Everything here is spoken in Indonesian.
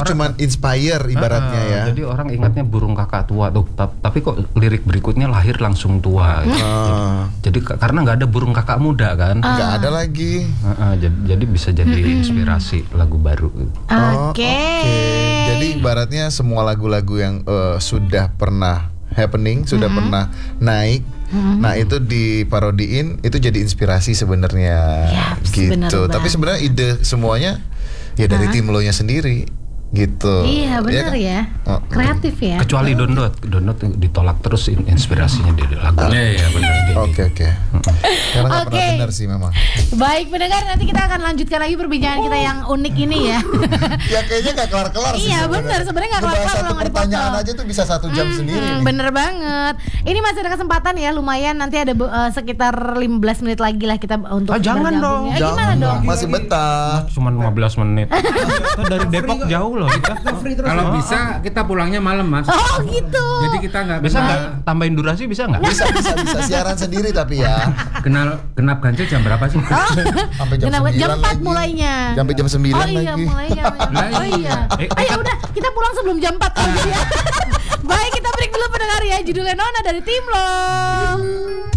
cuman inspire ibaratnya ya. Jadi orang ingatnya burung kakak tua tuh, tapi kok lirik berikutnya lahir langsung tua. Gitu. Jadi karena nggak ada burung kakak muda kan? Nggak ada lagi. Jadi bisa jadi inspirasi lagu baru. Oke. Jadi ibaratnya semua lagu-lagu yang sudah pernah happening, sudah pernah naik. Nah itu diparodiin, itu jadi inspirasi sebenarnya, gitu. Tapi sebenarnya ide semuanya ya dari tim lo nya sendiri, gitu. Iya benar ya, kreatif ya. Kecuali Dondot ditolak terus inspirasinya dari lagu. Iya benar. Oke. Karena nggak pernah benar sih memang. Baik pendengar, nanti kita akan lanjutkan lagi perbincangan kita yang unik ini ya. Ya kayaknya nggak kelar-kelar sih. Iya benar, sebenarnya nggak kelar-kelar kalau nggak dipotong. Pertanyaan aja tuh bisa 1 jam sendiri. Bener banget. Ini masih ada kesempatan ya, lumayan nanti ada sekitar 15 menit lagi lah kita untuk jangan dong. Gimana dong? Masih betah. Cuman 15 menit. Kita dari Depok jauh loh kita. Kalau bisa kita pulangnya malam Mas. Oh gitu. Jadi kita nggak bisa nggak tambahin durasi bisa nggak? Bisa siaran sendiri tapi ya. Genap ganjil jam berapa sih? Sampai jam 9 jam 4 lagi. mulainya. Sampai jam 9 lagi. Oh iya mulainya. Oh iya. Ayo udah kita pulang sebelum jam 4 aja ya. Baik kita break dulu pendengar ya. Judulnya Nona dari Tim Lo.